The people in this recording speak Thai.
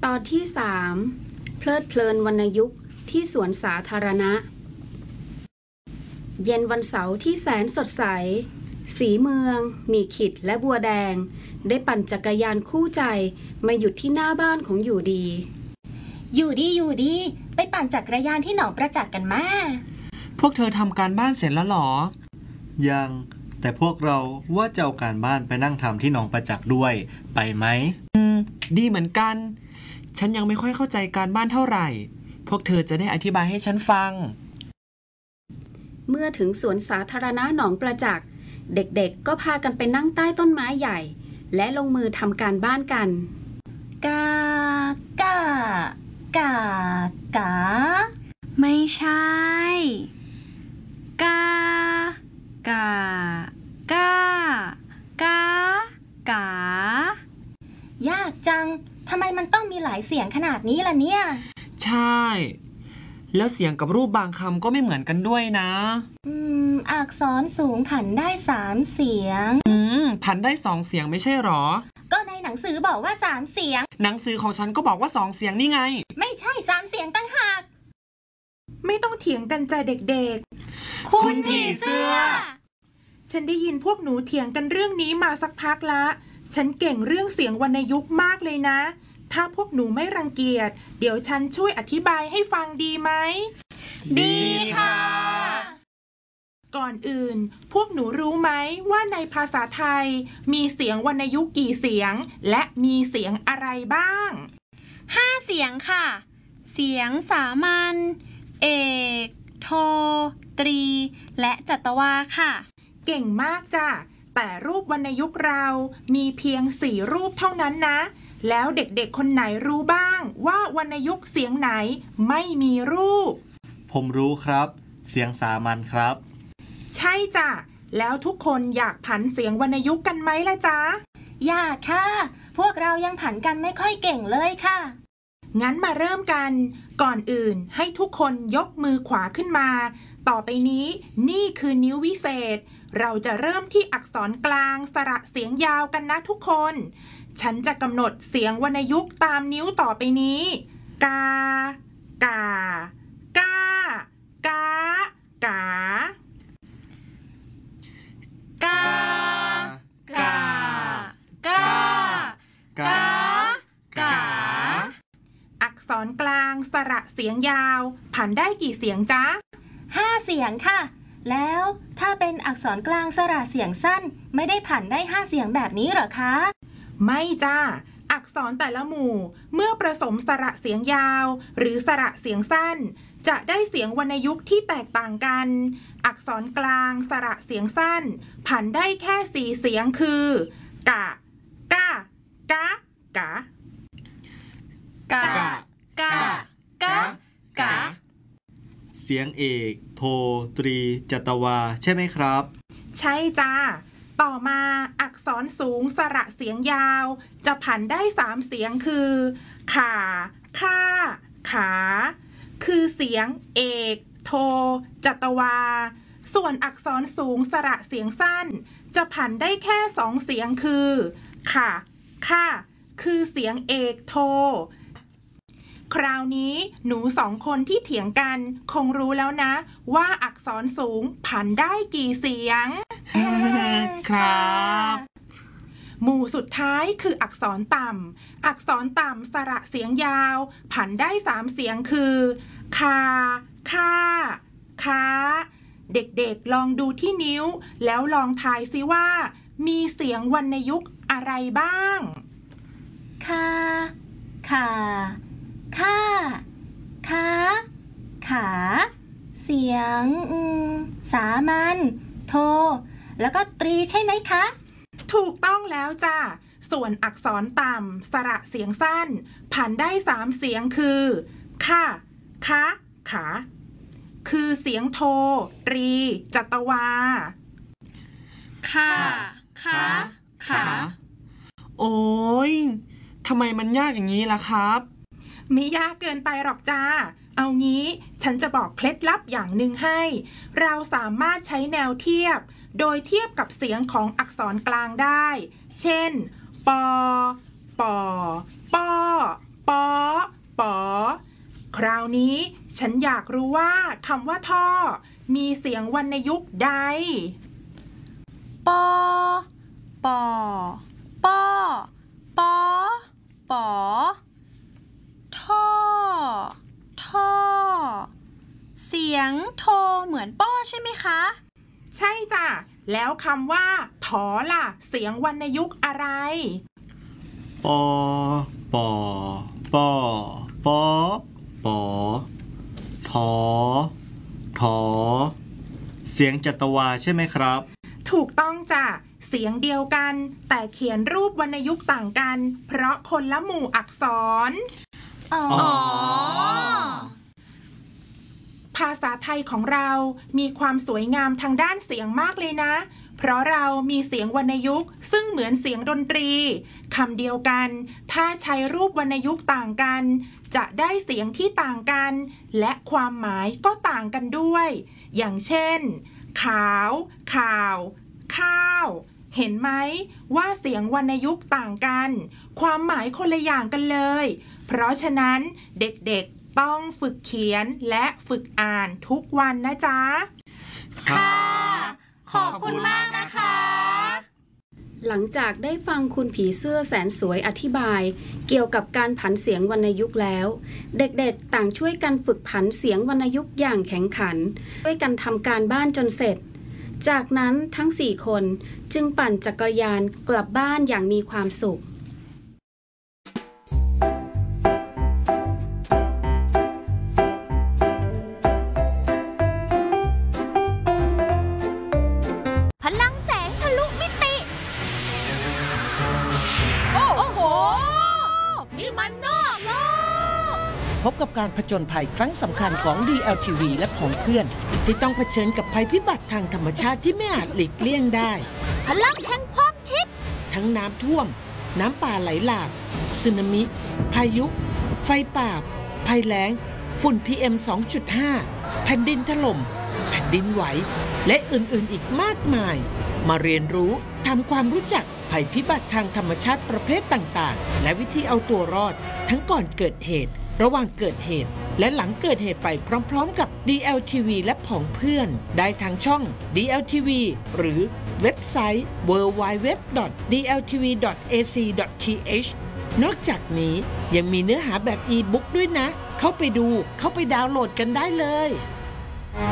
อนที่3เพลิดเพลินวรรณยุกต์ที่สวนสาธารณะเย็นวันเสาร์ที่แสนสดใสสีเมืองมีขิดและบัวแดงได้ปั่นจักรยานคู่ใจมาหยุดที่หน้าบ้านของอยู่ดีไปปั่นจักรยานที่หนองประจักษ์กันมาพวกเธอทำการบ้านเสร็จแล้วหรอยังแต่พวกเราว่าจะเอาการบ้านไปนั่งทำที่หนองประจักษ์ด้วยไปไหมดีเหมือนกันฉันยังไม่ค่อยเข้าใจการบ้านเท่าไหร่พวกเธอจะได้อธิบายให้ฉันฟังเมื่อถึงสวนสาธารณะหนองประจักษ์เด็กๆก็พากันไปนั่งใต้ต้นไม้ใหญ่และลงมือทำการบ้านกันกาไม่ใช่ยากจังทำไมมันต้องมีหลายเสียงขนาดนี้ล่ะเนี่ยใช่แล้วเสียงกับรูปบางคำก็ไม่เหมือนกันด้วยนะอักษรสูงผันได้3เสียงผันได้2เสียงไม่ใช่หรอก็ในหนังสือบอกว่า3เสียงหนังสือของฉันก็บอกว่า2เสียงนี่ไงไม่ใช่3เสียงตั้งหากไม่ต้องเถียงกันจ้ะเด็กๆคุณผีเสื้อฉันได้ยินพวกหนูเถียงกันเรื่องนี้มาสักพักละฉันเก่งเรื่องเสียงวรรณยุกต์มากเลยนะถ้าพวกหนูไม่รังเกียจเดี๋ยวฉันช่วยอธิบายให้ฟังดีไหมดีค่ะก่อนอื่นพวกหนูรู้ไหมว่าในภาษาไทยมีเสียงวรรณยุกต์กี่เสียงและมีเสียงอะไรบ้าง 5เสียงค่ะเสียงสามัญเอกโทตรีและจัตวาค่ะเก่งมากจ้ะแต่รูปวรรณยุกต์เรามีเพียง4รูปเท่านั้นนะแล้วเด็กๆคนไหนรู้บ้างว่าวรรณยุกต์เสียงไหนไม่มีรูปผมรู้ครับเสียงสามัญครับใช่จ้ะแล้วทุกคนอยากผันเสียงวรรณยุกต์กันไหมล่ะจ๊ะอยากค่ะพวกเรายังผันกันไม่ค่อยเก่งเลยค่ะงั้นมาเริ่มกันก่อนอื่นให้ทุกคนยกมือขวาขึ้นมาต่อไปนี้นี่คือนิ้ววิเศษเราจะเริ่มที่อักษรกลางสระเสียงยาวกันนะทุกคนฉันจะกำหนดเสียงวรรณยุกต์ตามนิ้วต่อไปนี้กากากากากากากากากากาอักษรกลางสระเสียงยาวผันได้กี่เสียงจ๊ะ 5เสียงค่ะแล้วถ้าเป็นอักษรกลางสระเสียงสั้นไม่ได้ผันได้5เสียงแบบนี้หรอคะไม่จ้าอักษรแต่ละหมู่เมื่อผสมสระเสียงยาวหรือสระเสียงสั้นจะได้เสียงวรรณยุกต์ที่แตกต่างกันอักษรกลางสระเสียงสั้นผันได้แค่4เสียงคือกะกะกะกะกะกะกะกะเสียงเอกโทตรีจัตวาใช่ไหมครับใช่จ้าต่อมาอักษรสูงสระเสียงยาวจะผันได้3เสียงคือขาค่าขาคือเสียงเอกโทจัตวาส่วนอักษรสูงสระเสียงสั้นจะผันได้แค่2เสียงคือค่ะค่าคือเสียงเอกโทคราวนี้หนู2คนที่เถียงกันคงรู้แล้วนะว่าอักษรสูงผันได้กี่เสียงครับหมู่สุดท้ายคืออักษรต่ำอักษรต่ำสระเสียงยาวผันได้3เสียงคือคาค่าค้าเด็กๆลองดูที่นิ้วแล้วลองทายซิว่ามีเสียงวรรณยุกต์อะไรบ้างคาขาค่าค้าขาเสียงสามัญโทแล้วก็ตรีใช่ไหมคะถูกต้องแล้วจ้ะส่วนอักษรต่ำสระเสียงสั้นผันได้3เสียงคือค่ะคะขาคือเสียงโทตรีจัตวาค่ะคะขาโอ้ยทำไมมันยากอย่างนี้ล่ะครับไม่ยากเกินไปหรอกจ้าเอางี้ฉันจะบอกเคล็ดลับอย่างหนึ่งให้เราสามารถใช้แนวเทียบโดยเทียบกับเสียงของอักษรกลางได้เช่นปอปอปอปอคราวนี้ฉันอยากรู้ว่าคำว่าท่อมีเสียงวรรณยุกต์ใดปอปอปอปอปอท่อท่อเสียงโทเหมือนป้อใช่ไหมคะใช่จ้ะแล้วคำว่าถอล่ะเสียงวรรณยุกต์อะไรปอปอปอปอปอถอถอเสียงจัตวาใช่ไหมครับถูกต้องจ้ะเสียงเดียวกันแต่เขียนรูปวรรณยุกต์ต่างกันเพราะคนละหมู่อักษรอ๋อภาษาไทยของเรามีความสวยงามทางด้านเสียงมากเลยนะเพราะเรามีเสียงวรรณยุกต์ซึ่งเหมือนเสียงดนตรีคำเดียวกันถ้าใช้รูปวรรณยุกต์ต่างกันจะได้เสียงที่ต่างกันและความหมายก็ต่างกันด้วยอย่างเช่นขาวข่าวข้าวเห็นไหมว่าเสียงวรรณยุกต์ต่างกันความหมายคนละอย่างกันเลยเพราะฉะนั้นเด็กๆต้องฝึกเขียนและฝึกอ่านทุกวันนะจ๊ะค่ะ ขอบคุณมากนะคะหลังจากได้ฟังคุณผีเสื้อแสนสวยอธิบายเกี่ยวกับการผันเสียงวรรณยุกต์แล้ว เด็กๆต่างช่วยกันฝึกผันเสียงวรรณยุกต์อย่างแข็งขันช่วยกันทำการบ้านจนเสร็จจากนั้นทั้ง4คนจึงปั่นจักรยานกลับบ้านอย่างมีความสุขพลังแสงทะลุมิติ โอ้โห นี่มันนอกโลกพบกับการผจญภัยครั้งสำคัญของ DLTV และของเพื่อน ที่ต้องเผชิญกับภัยพิบัติทางธรรมชาติที่ไม่อาจหลีกเลี่ยงได้พลังแห่งความคิดทั้งน้ำท่วม น้ำป่าไหลหลากสึนามิ พายุ ไฟป่า ภัยแล้ง ฝุ่น PM 2.5 แผ่นดินถล่ม แผ่นดินไหว และอื่นๆอีกมากมาย มาเรียนรู้ทำความรู้จักภัยพิบัติทางธรรมชาติประเภทต่างๆ และวิธีเอาตัวรอด ทั้งก่อนเกิดเหตุ ระหว่างเกิดเหตุ และหลังเกิดเหตุไปพร้อมๆกับ DLTV และผองเพื่อน ได้ทางช่อง DLTV หรือเว็บไซต์ www.dltv.ac.th นอกจากนี้ยังมีเนื้อหาแบบอีบุ๊กด้วยนะ เข้าไปดู เข้าไปดาวน์โหลดกันได้เลย